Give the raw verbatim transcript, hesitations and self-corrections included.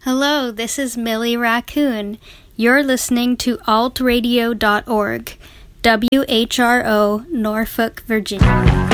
Hello, this is Millie Raccoon. You're listening to alt radio dot org, W H R O, Norfolk, Virginia.